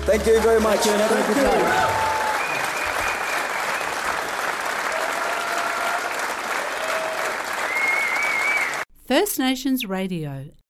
Thank you very much. Thank you, and have a good day. First Nations Radio,